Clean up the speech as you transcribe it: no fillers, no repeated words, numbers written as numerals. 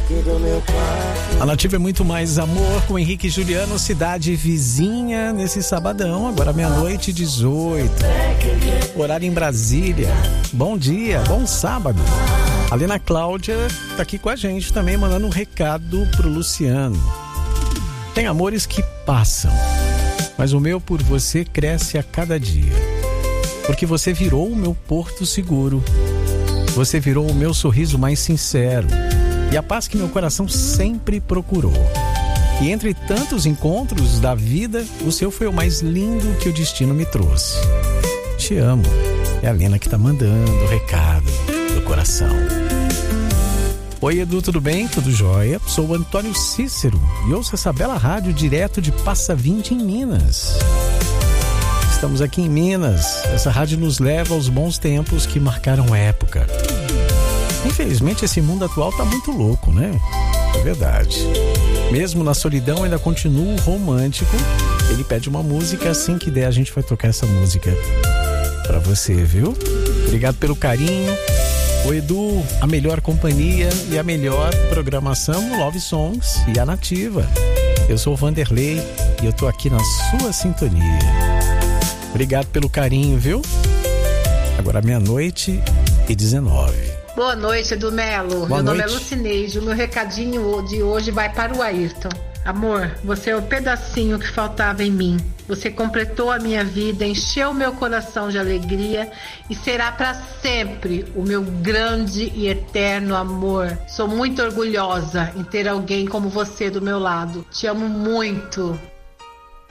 A Nativa é muito mais amor com Henrique e Juliano, cidade vizinha, nesse sabadão, agora meia-noite 18. Horário em Brasília. Bom dia, bom sábado. A Lena Cláudia tá aqui com a gente também, mandando um recado pro Luciano. Tem amores que passam, mas o meu por você cresce a cada dia. Porque você virou o meu porto seguro. Você virou o meu sorriso mais sincero. E a paz que meu coração sempre procurou. E entre tantos encontros da vida, o seu foi o mais lindo que o destino me trouxe. Te amo. É a Lena que tá mandando o recado do coração. Oi, Edu, tudo bem? Tudo jóia? Sou o Antônio Cícero e ouço essa bela rádio direto de Passa 20 em Minas. Estamos aqui em Minas. Essa rádio nos leva aos bons tempos que marcaram época. Infelizmente esse mundo atual tá muito louco, né? É verdade. Mesmo na solidão ainda continuo romântico. Ele pede uma música, assim que der a gente vai tocar essa música pra você, viu? Obrigado pelo carinho. O Edu, a melhor companhia e a melhor programação no Love Songs e a Nativa. Eu sou o Vanderlei e eu tô aqui na sua sintonia. Obrigado pelo carinho, viu? Agora meia-noite e 19. Boa noite, Edu Melo. Meu nome é Lucineide. O meu recadinho de hoje vai para o Ayrton. Amor, você é o pedacinho que faltava em mim. Você completou a minha vida, encheu meu coração de alegria e será para sempre o meu grande e eterno amor. Sou muito orgulhosa em ter alguém como você do meu lado. Te amo muito.